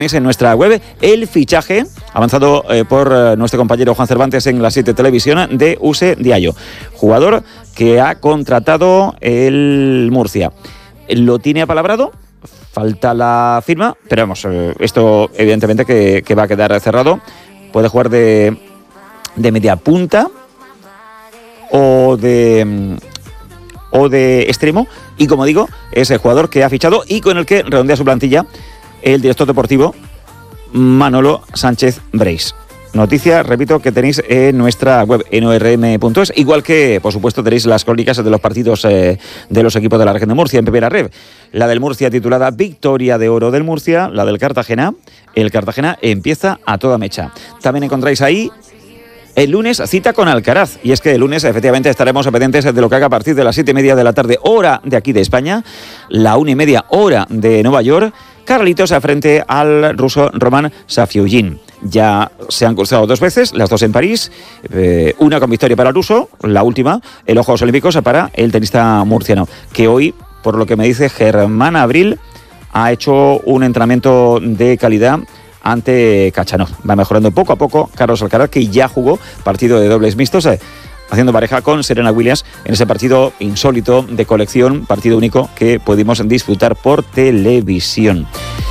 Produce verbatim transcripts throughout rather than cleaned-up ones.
En nuestra web el fichaje avanzado eh, por eh, nuestro compañero Juan Cervantes en la siete Televisión de Use Diallo, jugador que ha contratado el Murcia. Lo tiene apalabrado, falta la firma, pero vamos, eh, esto evidentemente que, que va a quedar cerrado. Puede jugar de, de media punta o de, o de extremo, y como digo, es el jugador que ha fichado y con el que redondea su plantilla el director deportivo Manolo Sánchez Breis. Noticia, repito, que tenéis en nuestra web en o r m punto es, igual que, por supuesto, tenéis las crónicas de los partidos eh, de los equipos de la región de Murcia en primera red. La del Murcia titulada Victoria de Oro del Murcia, la del Cartagena. El Cartagena empieza a toda mecha. También encontráis ahí el lunes cita con Alcaraz, y es que el lunes efectivamente estaremos pendientes de lo que haga a partir de las siete y media de la tarde, hora de aquí de España, la una y media hora de Nueva York, Carlitos frente al ruso Roman Safiullin. Ya se han cruzado dos veces, las dos en París, eh, una con victoria para el ruso, la última, el ojo a los olímpicos para el tenista murciano, que hoy, por lo que me dice Germán Abril, ha hecho un entrenamiento de calidad ante Cachanov. Va mejorando poco a poco Carlos Alcaraz, que ya jugó partido de dobles mixtos, eh, haciendo pareja con Serena Williams en ese partido insólito de colección, partido único que pudimos disfrutar por televisión.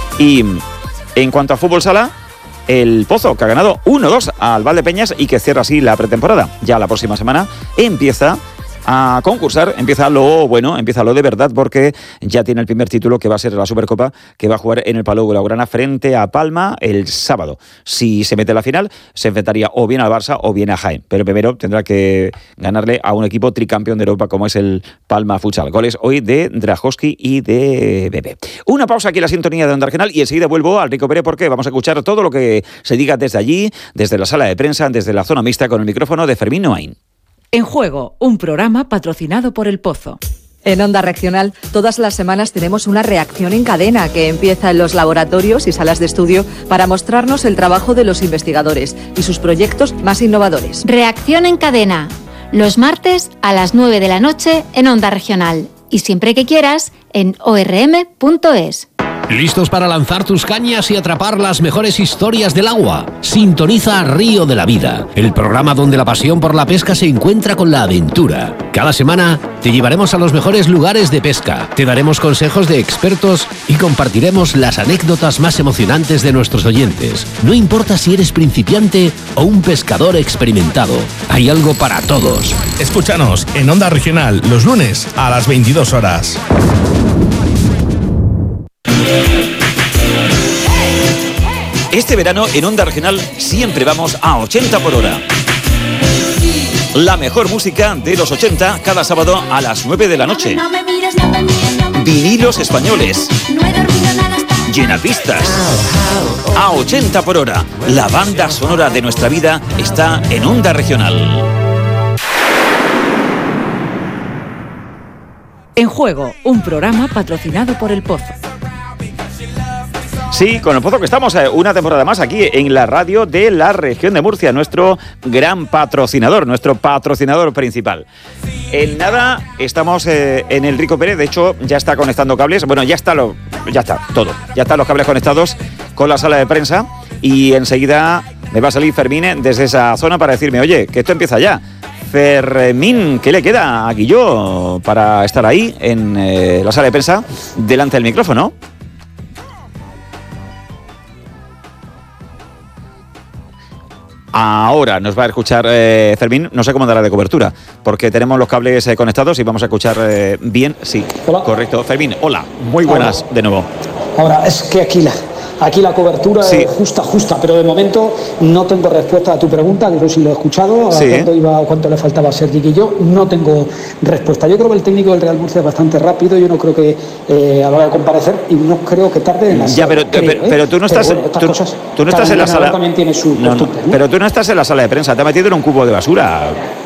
Y en cuanto a fútbol sala, el Pozo, que ha ganado uno dos al Valdepeñas y que cierra así la pretemporada. Ya la próxima semana empieza a concursar, empieza lo bueno, empieza lo de verdad, porque ya tiene el primer título, que va a ser la Supercopa, que va a jugar en el Palau Blaugrana frente a Palma el sábado. Si se mete en la final, se enfrentaría o bien al Barça o bien a Jaén, pero primero tendrá que ganarle a un equipo tricampeón de Europa como es el Palma Futsal. Goles hoy de Drajowski y de Bebe. Una pausa aquí en la sintonía de Onda Regional y enseguida vuelvo al Rico Pérez, porque vamos a escuchar todo lo que se diga desde allí, desde la sala de prensa, desde la zona mixta, con el micrófono de Fermín Noain. En Juego, un programa patrocinado por El Pozo. En Onda Regional, todas las semanas tenemos una reacción en cadena que empieza en los laboratorios y salas de estudio para mostrarnos el trabajo de los investigadores y sus proyectos más innovadores. Reacción en cadena, los martes a las nueve de la noche en Onda Regional. Y siempre que quieras, en o r m punto es. ¿Listos para lanzar tus cañas y atrapar las mejores historias del agua? Sintoniza Río de la Vida, el programa donde la pasión por la pesca se encuentra con la aventura. Cada semana te llevaremos a los mejores lugares de pesca, te daremos consejos de expertos y compartiremos las anécdotas más emocionantes de nuestros oyentes. No importa si eres principiante o un pescador experimentado, hay algo para todos. Escúchanos en Onda Regional los lunes a las veintidós horas. Este verano en Onda Regional siempre vamos a ochenta por hora. La mejor música de los ochenta cada sábado a las nueve de la noche. Vinilos españoles. Llenapistas. A ochenta por hora. La banda sonora de nuestra vida está en Onda Regional. En Juego, un programa patrocinado por El Pozo. Sí, con El Pozo que estamos eh, una temporada más aquí en la radio de la región de Murcia, nuestro gran patrocinador, nuestro patrocinador principal. En nada estamos eh, en el Rico Pérez, de hecho ya está conectando cables, bueno, ya está, lo, ya está todo, ya están los cables conectados con la sala de prensa y enseguida me va a salir Fermín desde esa zona para decirme, oye, que esto empieza ya. Fermín, ¿qué le queda a Guilló para estar ahí en eh, la sala de prensa delante del micrófono? Ahora nos va a escuchar eh, Fermín, no sé cómo dará de cobertura, porque tenemos los cables eh, conectados y vamos a escuchar eh, bien, sí, hola. Correcto. Fermín, hola, muy buenas ahora, de nuevo. Ahora, es que aquí la, aquí la cobertura sí. es justa, justa, pero de momento no tengo respuesta a tu pregunta, que si lo he escuchado, sí. a cuánto iba, cuánto le faltaba a Sergi y yo, no tengo respuesta. Yo creo que el técnico del Real Murcia es bastante rápido, yo no creo que eh, a la hora de comparecer y no creo que tarde en la sala. Ya, pero, creo, pero, ¿eh? pero tú no estás, bueno, tú, cosas, tú no estás en la sala. También tiene su no, no, ¿no? Pero tú no estás en la sala de prensa, te has metido en un cubo de basura.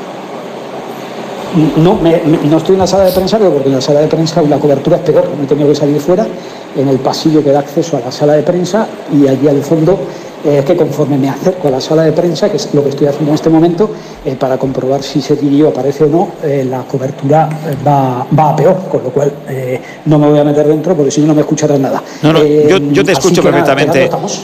No, me, me, no estoy en la sala de prensa, pero porque en la sala de prensa la cobertura es peor. Me he tenido que salir fuera, en el pasillo que da acceso a la sala de prensa, y allí al fondo eh, que conforme me acerco a la sala de prensa, que es lo que estoy haciendo en este momento, eh, para comprobar si Sergi Guilló aparece o no, eh, la cobertura va, va a peor, con lo cual eh, no me voy a meter dentro porque si no no me escucharás nada. No, no, eh, yo, yo te escucho perfectamente. Nada,